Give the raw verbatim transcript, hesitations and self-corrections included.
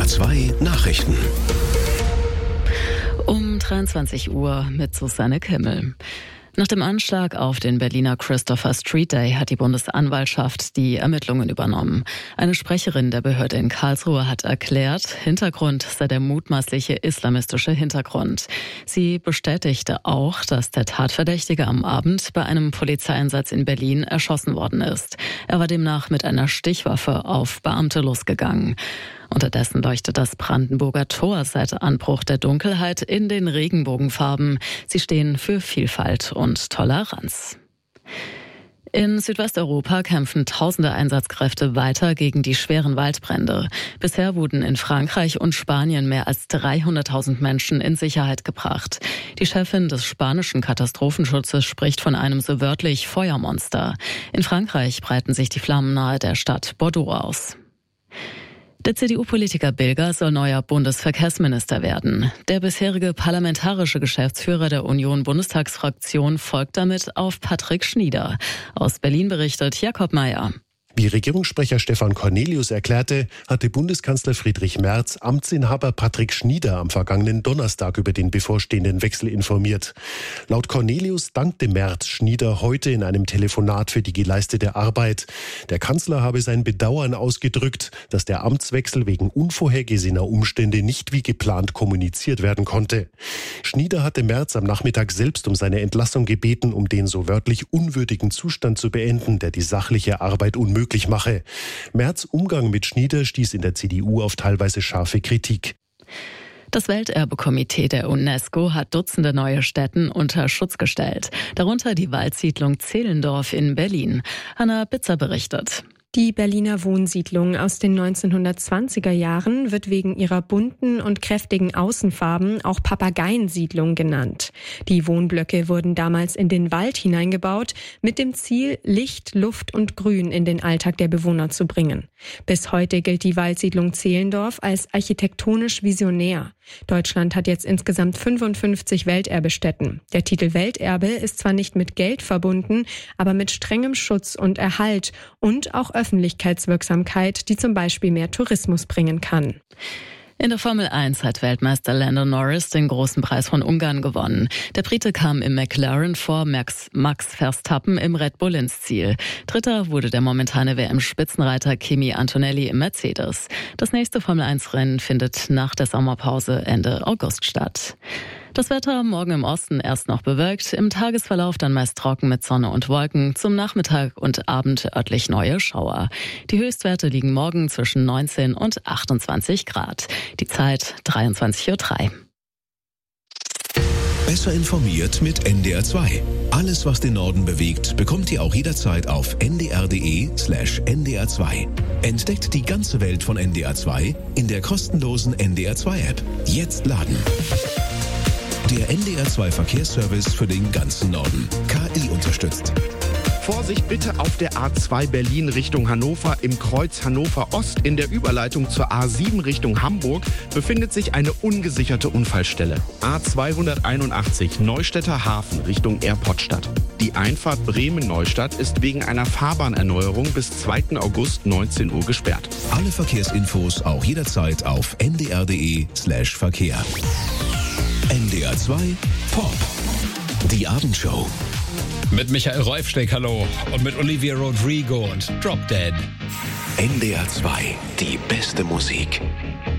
R zwei Nachrichten. Um dreiundzwanzig Uhr mit Susanne Kimmel. Nach dem Anschlag auf den Berliner Christopher Street Day hat die Bundesanwaltschaft die Ermittlungen übernommen. Eine Sprecherin der Behörde in Karlsruhe hat erklärt, Hintergrund sei der mutmaßliche islamistische Hintergrund. Sie bestätigte auch, dass der Tatverdächtige am Abend bei einem Polizeieinsatz in Berlin erschossen worden ist. Er war demnach mit einer Stichwaffe auf Beamte losgegangen. Unterdessen leuchtet das Brandenburger Tor seit Anbruch der Dunkelheit in den Regenbogenfarben. Sie stehen für Vielfalt und Toleranz. In Südwesteuropa kämpfen tausende Einsatzkräfte weiter gegen die schweren Waldbrände. Bisher wurden in Frankreich und Spanien mehr als dreihunderttausend Menschen in Sicherheit gebracht. Die Chefin des spanischen Katastrophenschutzes spricht von einem so wörtlich Feuermonster. In Frankreich breiten sich die Flammen nahe der Stadt Bordeaux aus. Der C D U-Politiker Bilger soll neuer Bundesverkehrsminister werden. Der bisherige parlamentarische Geschäftsführer der Union-Bundestagsfraktion folgt damit auf Patrick Schnieder. Aus Berlin berichtet Jakob Mayer. Wie Regierungssprecher Stefan Cornelius erklärte, hatte Bundeskanzler Friedrich Merz Amtsinhaber Patrick Schnieder am vergangenen Donnerstag über den bevorstehenden Wechsel informiert. Laut Cornelius dankte Merz Schnieder heute in einem Telefonat für die geleistete Arbeit. Der Kanzler habe sein Bedauern ausgedrückt, dass der Amtswechsel wegen unvorhergesehener Umstände nicht wie geplant kommuniziert werden konnte. Schnieder hatte Merz am Nachmittag selbst um seine Entlassung gebeten, um den so wörtlich unwürdigen Zustand zu beenden, der die sachliche Arbeit unmöglich mache. Merz' Umgang mit Schnieder stieß in der C D U auf teilweise scharfe Kritik. Das Welterbekomitee der UNESCO hat Dutzende neue Stätten unter Schutz gestellt, darunter die Waldsiedlung Zehlendorf in Berlin. Hanna Bitzer berichtet. Die Berliner Wohnsiedlung aus den neunzehnhundertzwanziger Jahren wird wegen ihrer bunten und kräftigen Außenfarben auch Papageiensiedlung genannt. Die Wohnblöcke wurden damals in den Wald hineingebaut, mit dem Ziel, Licht, Luft und Grün in den Alltag der Bewohner zu bringen. Bis heute gilt die Waldsiedlung Zehlendorf als architektonisch visionär. Deutschland hat jetzt insgesamt fünfundfünfzig Welterbestätten. Der Titel Welterbe ist zwar nicht mit Geld verbunden, aber mit strengem Schutz und Erhalt und auch Öffentlichkeitswirksamkeit, die zum Beispiel mehr Tourismus bringen kann. In der Formel eins hat Weltmeister Lando Norris den großen Preis von Ungarn gewonnen. Der Brite kam im McLaren vor Max, Max Verstappen im Red Bull ins Ziel. Dritter wurde der momentane W M-Spitzenreiter Kimi Antonelli im Mercedes. Das nächste Formel eins Rennen findet nach der Sommerpause Ende August statt. Das Wetter morgen im Osten erst noch bewölkt, im Tagesverlauf dann meist trocken mit Sonne und Wolken, zum Nachmittag und Abend örtlich neue Schauer. Die Höchstwerte liegen morgen zwischen neunzehn und achtundzwanzig Grad. Die Zeit dreiundzwanzig Uhr drei. Besser informiert mit N D R zwei. Alles, was den Norden bewegt, bekommt ihr auch jederzeit auf n d r punkt d e slash n d r zwei. Entdeckt die ganze Welt von N D R zwei in der kostenlosen N D R zwei App. Jetzt laden. Der N D R zwei Verkehrsservice für den ganzen Norden. K I unterstützt. Vorsicht bitte auf der A zwei Berlin Richtung Hannover. Im Kreuz Hannover Ost in der Überleitung zur A sieben Richtung Hamburg befindet sich eine ungesicherte Unfallstelle. A zweihunderteinundachtzig Neustädter Hafen Richtung Airportstadt. Die Einfahrt Bremen-Neustadt ist wegen einer Fahrbahnerneuerung bis zweiten August neunzehn Uhr gesperrt. Alle Verkehrsinfos auch jederzeit auf n d r punkt d e slash Verkehr. N D R zwei Pop. Die Abendshow. Mit Michael Räufsteck, hallo. Und mit Olivia Rodrigo und Drop Dead. N D R zwei, die beste Musik.